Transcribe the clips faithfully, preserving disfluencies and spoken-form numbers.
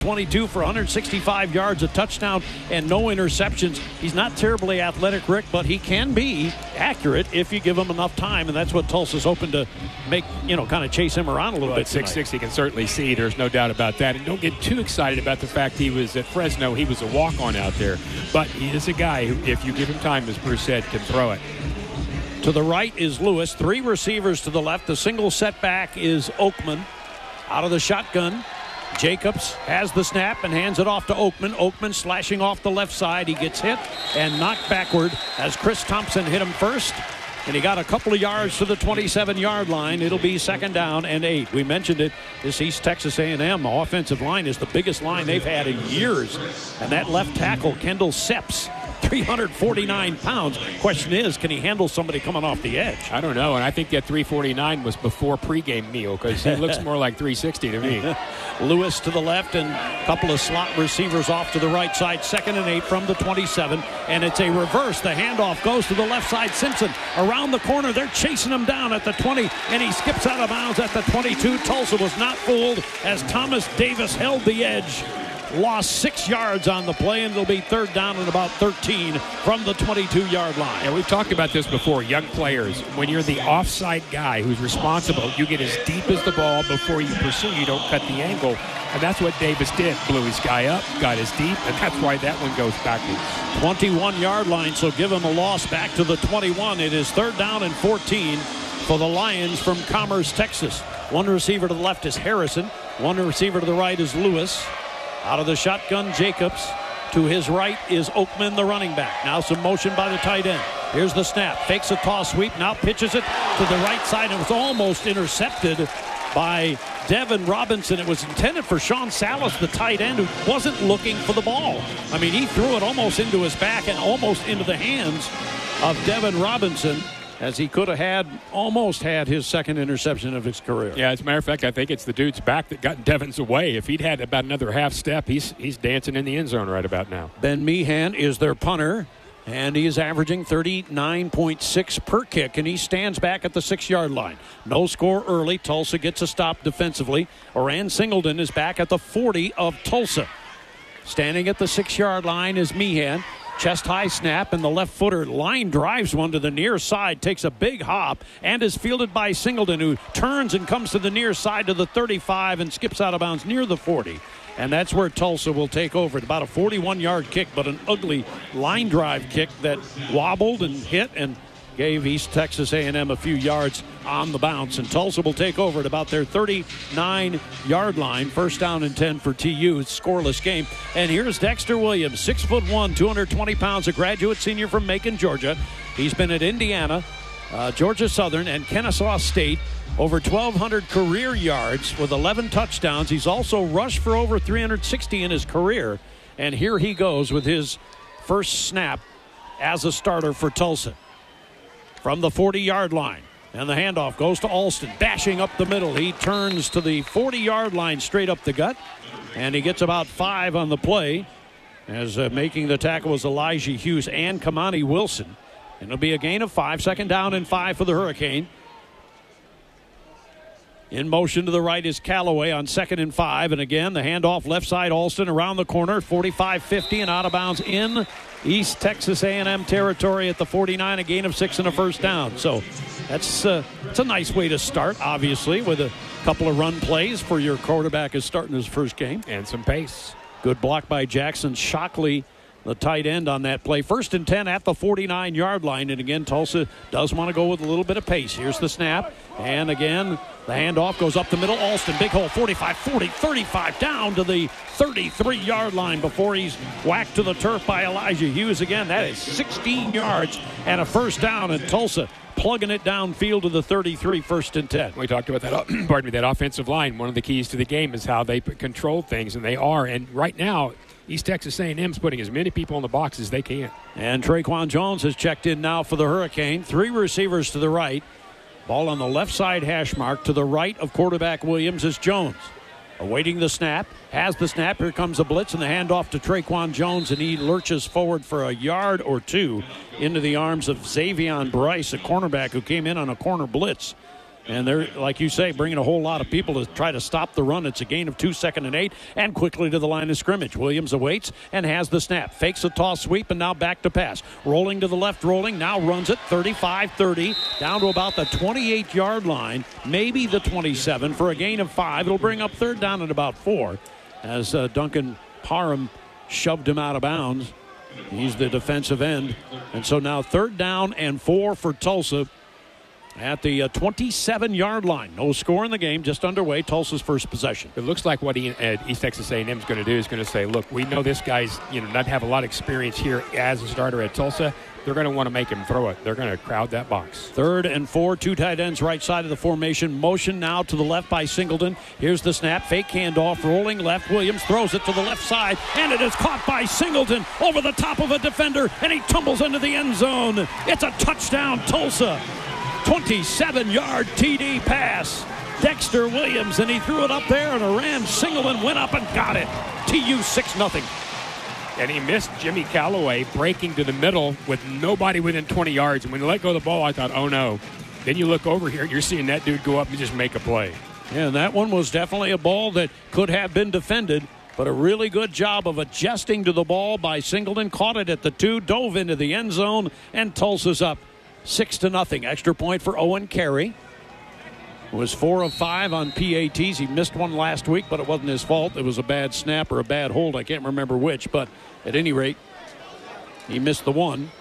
twenty-two for one hundred sixty-five yards, a touchdown, and no interceptions. He's not terribly athletic, Rick, but he can be accurate if you give him enough time, and that's what Tulsa's hoping to make, you know, kind of chase him around a little well, bit. At six six, he can certainly see. There's no doubt about that. And don't get too excited about the fact he was at Fresno. He was a walk-on out there. But he is a guy who, if you give him time, as Bruce said, can throw it. To the right is Lewis. Three receivers to the left. The single setback is Oakman. Out of the shotgun, Jacobs has the snap and hands it off to Oakman. Oakman slashing off the left side. He gets hit and knocked backward as Chris Thompson hit him first. And he got a couple of yards to the twenty-seven-yard line. It'll be second down and eight. We mentioned it. This East Texas A and M offensive line is the biggest line they've had in years. And that left tackle, Kendall Seps, three hundred forty-nine pounds. Question is, can he handle somebody coming off the edge? I don't know, and I think that three forty-nine was before pregame meal because he looks more like three sixty to me. Lewis to the left and a couple of slot receivers off to the right side. Second and eight from the twenty-seven, and it's a reverse. The handoff goes to the left side. Simpson around the corner. They're chasing him down at the twenty, and he skips out of bounds at the twenty-two. Tulsa was not fooled as Thomas Davis held the edge. Lost six yards on the play, and it'll be third down and about thirteen from the twenty-two-yard line. Yeah, we've talked about this before. Young players, when you're the offside guy who's responsible, you get as deep as the ball before you pursue. You don't cut the angle, and that's what Davis did. Blew his guy up, got as deep, and that's why that one goes backwards. twenty-one-yard line, so give him a loss back to the twenty-one. It is third down and fourteen for the Lions from Commerce, Texas. One receiver to the left is Harrison. One receiver to the right is Lewis. Out of the shotgun, Jacobs. To his right is Oakman, the running back. Now some motion by the tight end. Here's the snap. Fakes a toss sweep. Now pitches it to the right side. It was almost intercepted by Devin Robinson. It was intended for Sean Salas, the tight end, who wasn't looking for the ball. I mean, he threw it almost into his back and almost into the hands of Devin Robinson, as he could have had, almost had his second interception of his career. Yeah, as a matter of fact, I think it's the dude's back that got Devins away. If he'd had about another half step, he's he's dancing in the end zone right about now. Ben Meehan is their punter, and he is averaging thirty-nine point six per kick, and he stands back at the six-yard line. No score early. Tulsa gets a stop defensively. Oran Singleton is back at the forty of Tulsa. Standing at the six-yard line is Meehan. Chest high snap, and the left footer line drives one to the near side, takes a big hop, and is fielded by Singleton, who turns and comes to the near side to the thirty-five and skips out of bounds near the forty. And that's where Tulsa will take over. It's about a forty-one-yard kick, but an ugly line drive kick that wobbled and hit and gave East Texas A and M a few yards on the bounce. And Tulsa will take over at about their thirty-nine-yard line. First down and ten for T U. It's a scoreless game. And here's Dexter Williams, six foot one, two hundred twenty pounds, a graduate senior from Macon, Georgia. He's been at Indiana, uh, Georgia Southern, and Kennesaw State. Over twelve hundred career yards with eleven touchdowns. He's also rushed for over three hundred sixty in his career. And here he goes with his first snap as a starter for Tulsa. From the forty-yard line. And the handoff goes to Alston, dashing up the middle. He turns to the forty-yard line, straight up the gut. And he gets about five on the play. As uh, making the tackle was Elijah Hughes and Kamani Wilson. And it'll be a gain of five. Second down and five for the Hurricane. In motion to the right is Callaway on second and five. And again, the handoff left side, Alston around the corner, forty-five fifty, and out of bounds in East Texas A and M territory at the forty-nine, a gain of six and a first down. So that's, uh, that's a nice way to start, obviously, with a couple of run plays for your quarterback is starting his first game. And some pace. Good block by Jackson Shockley, the tight end on that play. First and ten at the forty-nine-yard line. And again, Tulsa does want to go with a little bit of pace. Here's the snap. And again, the handoff goes up the middle. Alston, big hole, forty-five, forty, thirty-five, down to the thirty-three-yard line before he's whacked to the turf by Elijah Hughes again. That is sixteen yards and a first down, and Tulsa plugging it downfield to the thirty-three, first and ten. We talked about that, pardon me, that offensive line. One of the keys to the game is how they control things, and they are. And right now, East Texas A and M's putting as many people in the box as they can. And Traquan Jones has checked in now for the Hurricane. Three receivers to the right. Ball on the left side hash mark. To the right of quarterback Williams is Jones. Awaiting the snap. Has the snap. Here comes a blitz and the handoff to Traquan Jones, and he lurches forward for a yard or two into the arms of Xavion Bryce, a cornerback who came in on a corner blitz. And they're, like you say, bringing a whole lot of people to try to stop the run. It's a gain of two, second and eight, and quickly to the line of scrimmage. Williams awaits and has the snap. Fakes a toss sweep, and now back to pass. Rolling to the left, rolling. Now runs it thirty-five thirty, down to about the twenty-eight-yard line, maybe the twenty-seven, for a gain of five. It'll bring up third down at about four as uh, Duncan Parham shoved him out of bounds. He's the defensive end. And so now third down and four for Tulsa at the uh, twenty-seven-yard line. No score in the game, just underway. Tulsa's first possession. It looks like what he, uh, East Texas A and M is going to do is going to say, look, we know this guy's, you know, not have a lot of experience here as a starter at Tulsa. They're going to want to make him throw it. They're going to crowd that box. Third and four, two tight ends right side of the formation. Motion now to the left by Singleton. Here's the snap. Fake handoff. Rolling left. Williams throws it to the left side, and it is caught by Singleton over the top of a defender, and he tumbles into the end zone. It's a touchdown, Tulsa. twenty-seven-yard T D pass. Dexter Williams, and he threw it up there, and a Ram Singleton went up and got it. T U six nothing. And he missed Jimmy Calloway breaking to the middle with nobody within twenty yards. And when he let go of the ball, I thought, oh, no. Then you look over here, and you're seeing that dude go up and just make a play. Yeah, and that one was definitely a ball that could have been defended, but a really good job of adjusting to the ball by Singleton. Caught it at the two, dove into the end zone, and Tulsa's up six to nothing. Extra point for Owen Carey. It was four of five on P A Ts. He missed one last week, but it wasn't his fault. It was a bad snap or a bad hold. I can't remember which, but at any rate, he missed the one.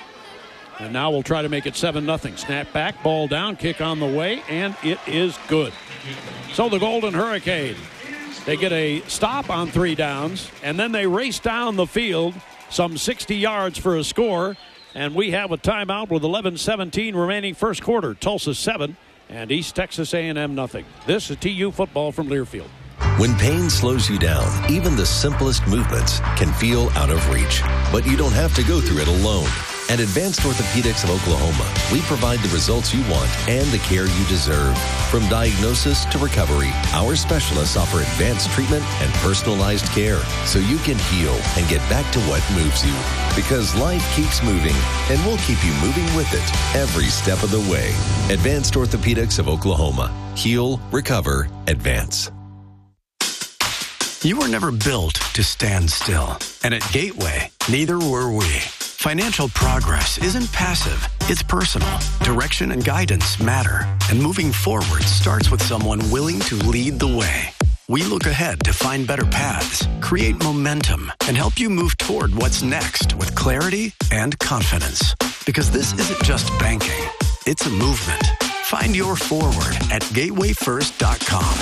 And now we'll try to make it seven nothing. Snap back, ball down, kick on the way, and it is good. So the Golden Hurricane, they get a stop on three downs, and then they race down the field some sixty yards for a score. And we have a timeout with eleven seventeen remaining first quarter. Tulsa seven and East Texas A and M nothing. This is T U football from Learfield. When pain slows you down, even the simplest movements can feel out of reach. But you don't have to go through it alone. At Advanced Orthopedics of Oklahoma, we provide the results you want and the care you deserve. From diagnosis to recovery, our specialists offer advanced treatment and personalized care so you can heal and get back to what moves you. Because life keeps moving, and we'll keep you moving with it every step of the way. Advanced Orthopedics of Oklahoma. Heal, recover, advance. You were never built to stand still. And at Gateway, neither were we. Financial progress isn't passive, it's personal. Direction and guidance matter. And moving forward starts with someone willing to lead the way. We look ahead to find better paths, create momentum, and help you move toward what's next with clarity and confidence. Because this isn't just banking, it's a movement. Find your forward at gateway first dot com.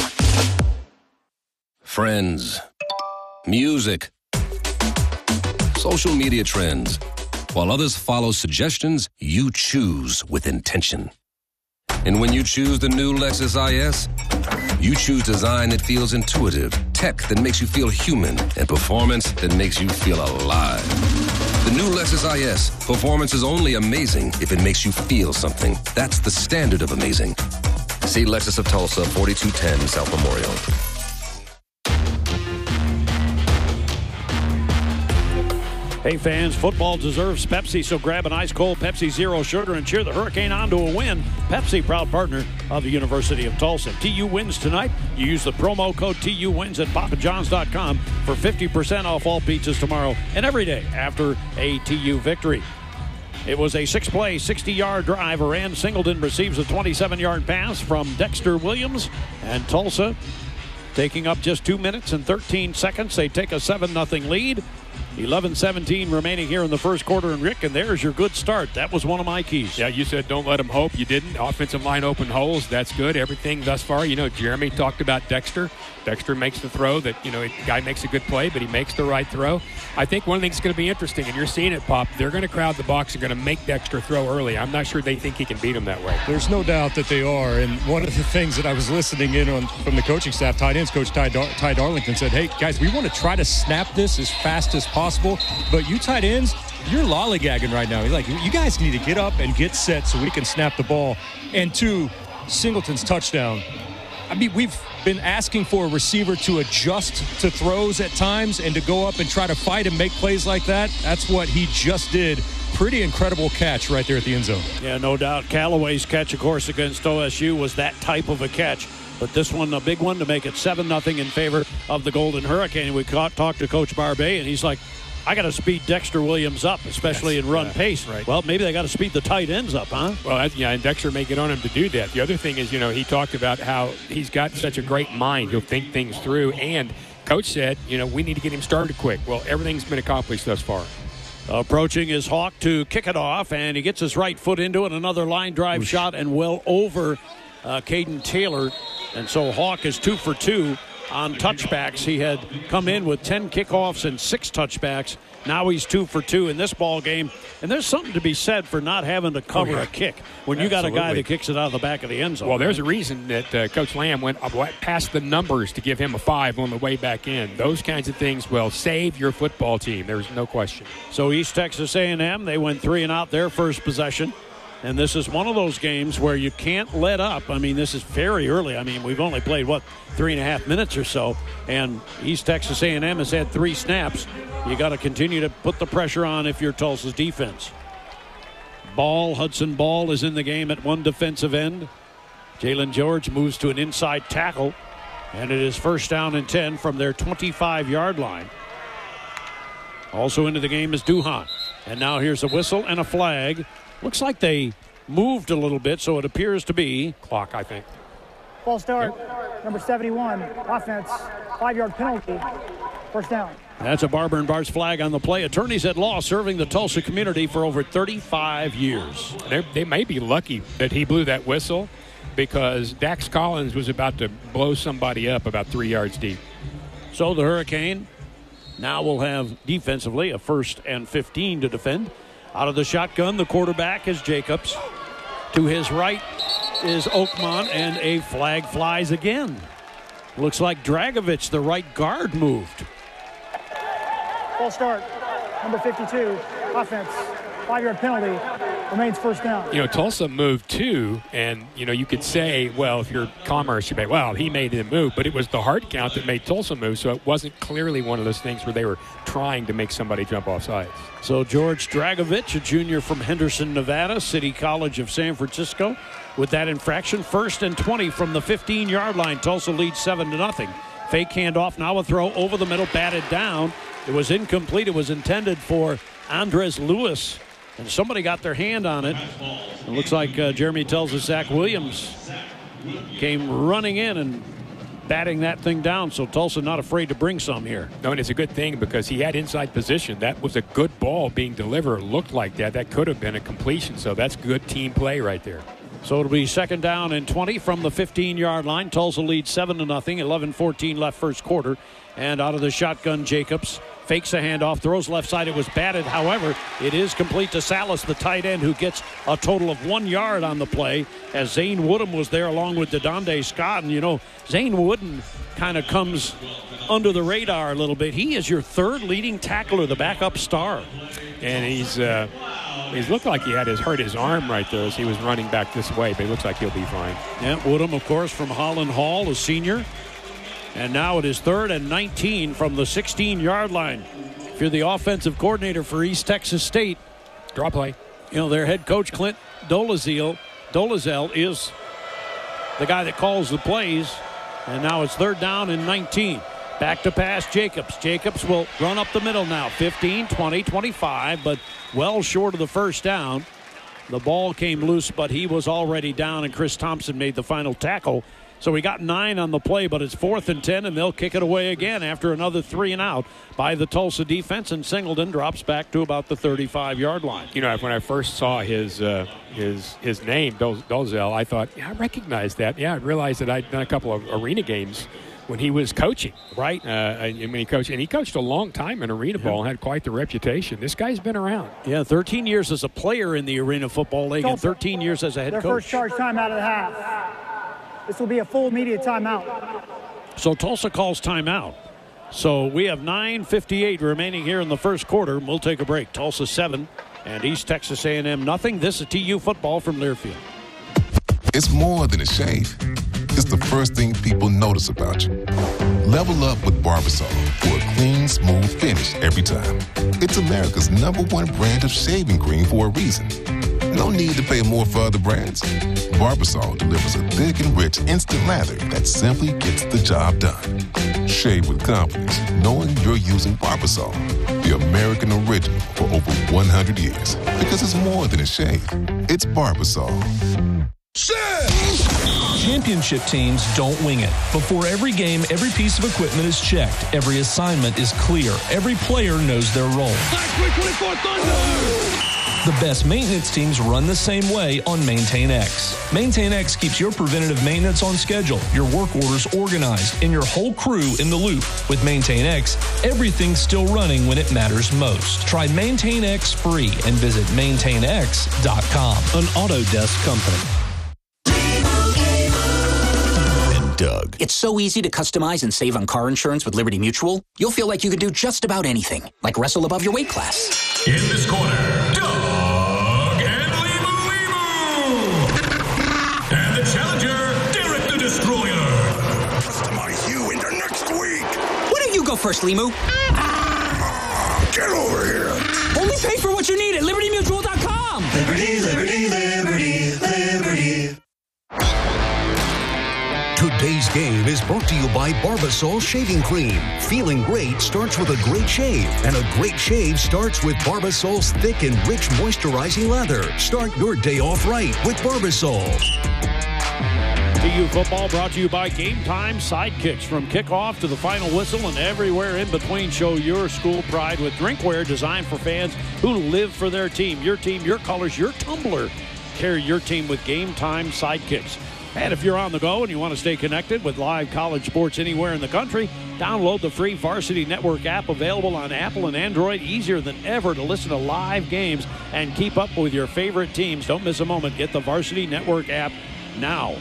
Friends, music, social media trends. While others follow suggestions, you choose with intention. And when you choose the new Lexus I S, you choose design that feels intuitive, tech that makes you feel human, and performance that makes you feel alive. The new Lexus I S, performance is only amazing if it makes you feel something. That's the standard of amazing. See Lexus of Tulsa, forty-two ten South Memorial. Hey fans, football deserves Pepsi, so grab an ice-cold Pepsi Zero Sugar and cheer the Hurricane on to a win. Pepsi, proud partner of the University of Tulsa. T U wins tonight. You use the promo code T U wins at papa johns dot com for fifty percent off all pizzas tomorrow and every day after a T U victory. It was a six-play, sixty-yard drive. Rand Singleton receives a twenty-seven-yard pass from Dexter Williams, and Tulsa taking up just two minutes and thirteen seconds. They take a seven nothing lead. eleven seventeen remaining here in the first quarter. And Rick, and there's your good start. That was one of my keys. Yeah, you said don't let them hope. You didn't. Offensive line open holes. That's good. Everything thus far. You know, Jeremy talked about Dexter. Dexter makes the throw that, you know, the guy makes a good play, but he makes the right throw. I think one thing that's going to be interesting, and you're seeing it, Pop, they're going to crowd the box and going to make Dexter throw early. I'm not sure they think he can beat him that way. There's no doubt that they are. And one of the things that I was listening in on from the coaching staff, tight ends coach Ty, Dar- Ty Darlington said, hey, guys, we want to try to snap this as fast as possible. But you tight ends, you're lollygagging right now. He's like, you guys need to get up and get set so we can snap the ball. And two, Singleton's touchdown. I mean, we've been asking for a receiver to adjust to throws at times and to go up and try to fight and make plays like that. That's what he just did. Pretty incredible catch right there at the end zone. Yeah, no doubt. Callaway's catch, of course, against O S U was that type of a catch. But this one, a big one to make it seven nothing in favor of the Golden Hurricane. We caught, talked to Coach Barbay, and he's like, I got to speed Dexter Williams up, especially yes, in run yeah, pace. Right. Well, maybe they got to speed the tight ends up, huh? Well, that's, yeah, and Dexter may get on him to do that. The other thing is, you know, he talked about how he's got such a great mind. He'll think things through. And Coach said, you know, we need to get him started quick. Well, everything's been accomplished thus far. Approaching is Hawk to kick it off, and he gets his right foot into it. Another line drive Oosh. shot and well over uh, Caden Taylor. And so Hawk is two for two on touchbacks. He had come in with ten kickoffs and six touchbacks. Now he's two for two in this ball game. And there's something to be said for not having to cover oh, yeah. a kick when you Absolutely. got a guy that kicks it out of the back of the end zone. Well, there's a reason that uh, Coach Lamb went past the numbers to give him a five on the way back in. Those kinds of things will save your football team. There's no question. So East Texas A and M, they went three and out their first possession. And this is one of those games where you can't let up. I mean, this is very early. I mean, we've only played, what, three and a half minutes or so. And East Texas A and M has had three snaps. You got to continue to put the pressure on if you're Tulsa's defense. Ball, Hudson Ball is in the game at one defensive end. Jalen George moves to an inside tackle. And it is first down and ten from their twenty-five-yard line. Also into the game is Duhan. And now here's a whistle and a flag. Looks like they moved a little bit, so it appears to be clock, I think. False start, number seventy-one, offense, five-yard penalty, first down. That's a Barber and Bars flag on the play. Attorneys at law serving the Tulsa community for over thirty-five years. They're, they may be lucky that he blew that whistle because Dax Collins was about to blow somebody up about three yards deep. So the Hurricane now will have defensively a first and fifteen to defend. Out of the shotgun, the quarterback is Jacobs. To his right is Oakmont, and a flag flies again. Looks like Dragovich, the right guard, moved. False start, number fifty-two, offense, five-yard penalty, remains first down. You know, Tulsa moved too, and, you know, you could say, well, if you're Commerce, you may, well, he made him move, but it was the hard count that made Tulsa move, so it wasn't clearly one of those things where they were trying to make somebody jump off sides. So George Dragovich, a junior from Henderson, Nevada, City College of San Francisco, with that infraction, first and twenty from the fifteen-yard line. Tulsa leads seven to nothing. Fake handoff, now a throw over the middle, batted down. It was incomplete. It was intended for Andres Lewis, and somebody got their hand on it. It looks like uh, Jeremy tells us Zach Williams came running in and batting that thing down, so Tulsa not afraid to bring some here. No, and it's a good thing because he had inside position. That was a good ball being delivered. It looked like that. That could have been a completion, so that's good team play right there. So it'll be second down and twenty from the fifteen-yard line. Tulsa leads seven to nothing. eleven fourteen left first quarter. And out of the shotgun, Jacobs fakes a handoff, throws left side. It was batted. However, it is complete to Salas, the tight end, who gets a total of one yard on the play as Zane Woodham was there along with DeDonde Scott. And, you know, Zane Woodham kind of comes under the radar a little bit. He is your third leading tackler, the backup star. And he's uh, he's looked like he had his hurt his arm right there as he was running back this way, but it looks like he'll be fine. Yeah, Woodham, of course, from Holland Hall, a senior. And now it is third and nineteen from the sixteen-yard line. If you're the offensive coordinator for East Texas State, draw play. You know, their head coach, Clint Dolezal, Dolezal is the guy that calls the plays. And now it's third down and nineteen. Back to pass, Jacobs. Jacobs will run up the middle now. fifteen, twenty, twenty-five, but well short of the first down. The ball came loose, but he was already down, and Chris Thompson made the final tackle. So we got nine on the play, but it's fourth and ten, and they'll kick it away again after another three and out by the Tulsa defense, and Singleton drops back to about the thirty-five-yard line. You know, when I first saw his uh, his his name, Dolezal, I thought, yeah, I recognize that. Yeah, I realized that I'd done a couple of arena games when he was coaching, right? Uh, and when he coached, and he coached a long time in arena yeah. ball and had quite the reputation. This guy's been around. Yeah, thirteen years as a player in the Arena Football League and thirteen years as a head Their coach. Their first charge time out of the half. This will be a full immediate timeout. So Tulsa calls timeout. So we have nine fifty-eight remaining here in the first quarter. We'll take a break. Tulsa seven and East Texas A and M nothing. This is T U football from Learfield. It's more than a shave. is the first thing people notice about you. Level up with Barbasol for a clean, smooth finish every time. It's America's number one brand of shaving cream for a reason. No need to pay more for other brands. Barbasol delivers a thick and rich instant lather that simply gets the job done. Shave with confidence, knowing you're using Barbasol, the American original for over one hundred years. Because it's more than a shave. It's Barbasol. Championship teams don't wing it. Before every game, every piece of equipment is checked. Every assignment is clear. Every player knows their role. The best maintenance teams run the same way on MaintainX. MaintainX keeps your preventative maintenance on schedule, your work orders organized, and your whole crew in the loop. With MaintainX, everything's still running when it matters most. Try MaintainX free and visit maintain x dot com. An Autodesk company. Doug. It's so easy to customize and save on car insurance with Liberty Mutual. You'll feel like you can do just about anything, like wrestle above your weight class. In this corner, Doug and Limu Limu. And the challenger, Derek the Destroyer. Customize you into next week. Why don't you go first, Limu? Get over here. Only pay for what you need at liberty mutual dot com. Liberty, liberty, liberty, liberty. Today's game is brought to you by Barbasol Shaving Cream. Feeling great starts with a great shave, and a great shave starts with Barbasol's thick and rich moisturizing lather. Start your day off right with Barbasol. T U football brought to you by Game Time Sidekicks. From kickoff to the final whistle and everywhere in between, show your school pride with drinkware designed for fans who live for their team. Your team, your colors, your tumbler. Carry your team with Game Time Sidekicks. And if you're on the go and you want to stay connected with live college sports anywhere in the country, download the free Varsity Network app available on Apple and Android. Easier than ever to listen to live games and keep up with your favorite teams. Don't miss a moment. Get the Varsity Network app now.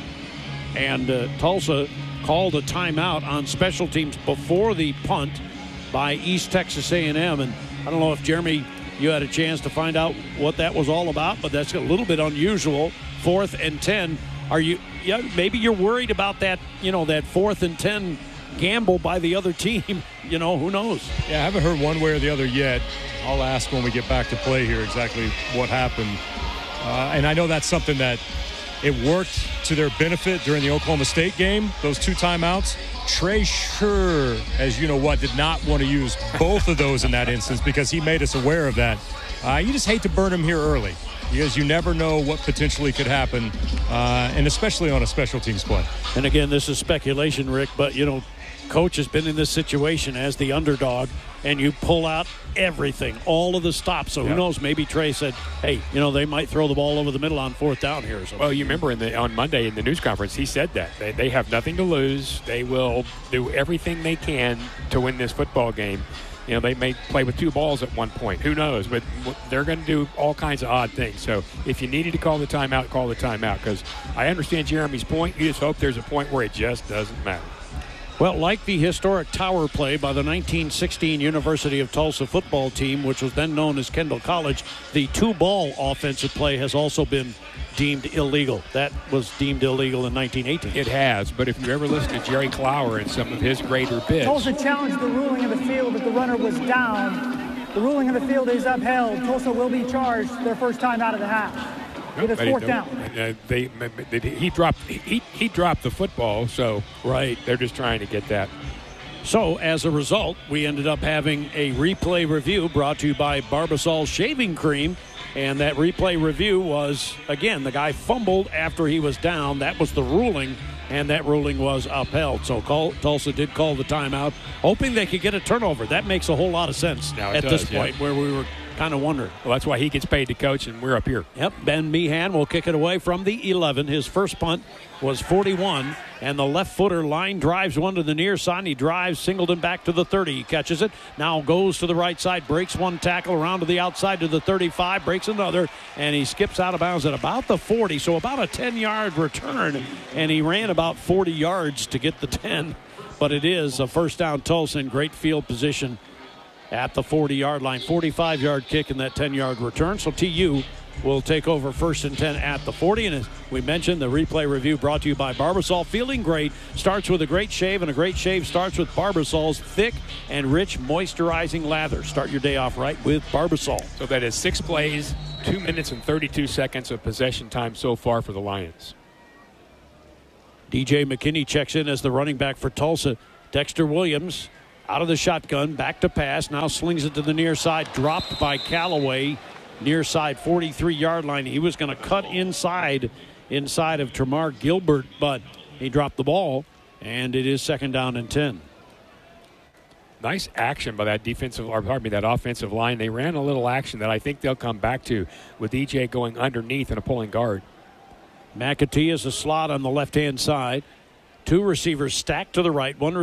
And uh, Tulsa called a timeout on special teams before the punt by East Texas A and M. And I don't know if, Jeremy, you had a chance to find out what that was all about, but that's a little bit unusual. Fourth and ten. Are you, yeah, maybe you're worried about that, you know, that fourth and ten gamble by the other team. You know, who knows? Yeah, I haven't heard one way or the other yet. I'll ask when we get back to play here exactly what happened. Uh, and I know that's something that it worked to their benefit during the Oklahoma State game, those two timeouts. Trey Sure, as you know what, did not want to use both of those in that instance because he made us aware of that. Uh, you just hate to burn him here early, because you never know what potentially could happen, uh, and especially on a special teams play. And again, this is speculation, Rick, but, you know, Coach has been in this situation as the underdog, and you pull out everything, all of the stops. So who yeah. knows, maybe Trey said, hey, you know, they might throw the ball over the middle on fourth down here or something. Well, you remember in the, on Monday in the news conference, he said that. They, they have nothing to lose. They will do everything they can to win this football game. You know, they may play with two balls at one point. Who knows? But they're going to do all kinds of odd things. So if you needed to call the timeout, call the timeout. Because I understand Jeremy's point. You just hope there's a point where it just doesn't matter. Well, like the historic tower play by the nineteen sixteen University of Tulsa football team, which was then known as Kendall College, the two-ball offensive play has also been deemed illegal. That was deemed illegal in nineteen eighteen. It has, but if you ever listen to Jerry Clower and some of his greater bits. Tulsa challenged the ruling of the field that the runner was down. The ruling of the field is upheld. Tulsa will be charged their first time out of the half. It is fourth down. Uh, they, they, he dropped he, he dropped the football, so right. They're just trying to get that. So as a result, we ended up having a replay review brought to you by Barbasol Shaving Cream. And that replay review was, again, the guy fumbled after he was down. That was the ruling, and that ruling was upheld. So call, Tulsa did call the timeout, hoping they could get a turnover. That makes a whole lot of sense now at does, this point, yeah. where we were kind of wondering. Well, that's why he gets paid to coach, and we're up here. Yep, Ben Meehan will kick it away from the eleven. His first punt was forty-one, and the left-footer line drives one to the near side. He drives Singleton back to the thirty. He catches it, now goes to the right side, breaks one tackle around to the outside to the thirty-five, breaks another, and he skips out of bounds at about the forty, so about a ten-yard return, and he ran about forty yards to get the ten, but it is a first down Tulsa in great field position at the forty-yard line. forty-five-yard kick and that ten-yard return. So T U will take over first and ten at the forty. And as we mentioned, the replay review brought to you by Barbasol. Feeling great starts with a great shave, and a great shave starts with Barbasol's thick and rich moisturizing lather. Start your day off right with Barbasol. So that is six plays, two minutes and thirty-two seconds of possession time so far for the Lions. D J McKinney checks in as the running back for Tulsa. Dexter Williams out of the shotgun, back to pass, now slings it to the near side, dropped by Callaway, near side forty-three-yard line. He was going to cut inside, inside of Tremar Gilbert, but he dropped the ball, and it is second down and ten. Nice action by that defensive, or pardon me, that offensive line. They ran a little action that I think they'll come back to with E J going underneath and a pulling guard. McAtee is a slot on the left-hand side. Two receivers stacked to the right, one